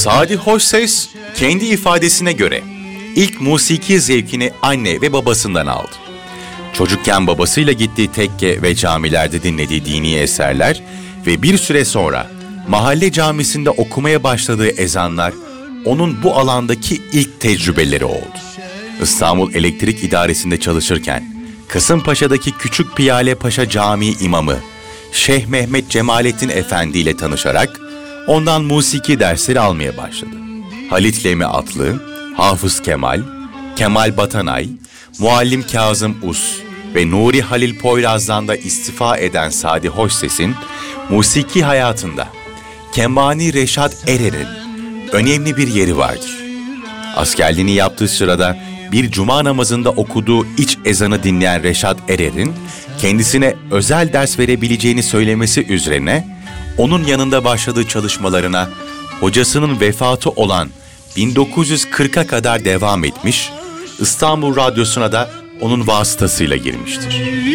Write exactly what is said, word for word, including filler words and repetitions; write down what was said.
Sadi Hoşses kendi ifadesine göre ilk musiki zevkini anne ve babasından aldı. Çocukken babasıyla gittiği tekke ve camilerde dinlediği dini eserler ve bir süre sonra mahalle camisinde okumaya başladığı ezanlar onun bu alandaki ilk tecrübeleri oldu. İstanbul Elektrik İdaresi'nde çalışırken Kasımpaşa'daki Küçük Piyale Paşa Camii imamı Şeyh Mehmet Cemalettin Efendi ile tanışarak ondan musiki dersleri almaya başladı. Halit Lemi Atlı, Hafız Kemal, Kemal Batanay, Muallim Kazım Us ve Nuri Halil Poyraz'dan da istifa eden Sadi Hoşses'in musiki hayatında Kemani Reşat Erer'in önemli bir yeri vardır. Askerliğini yaptığı sırada bir cuma namazında okuduğu iç ezanı dinleyen Reşat Erer'in kendisine özel ders verebileceğini söylemesi üzerine onun yanında başladığı çalışmalarına hocasının vefatı olan bin dokuz yüz kırka kadar devam etmiş, İstanbul Radyosu'na da onun vasıtasıyla girmiştir.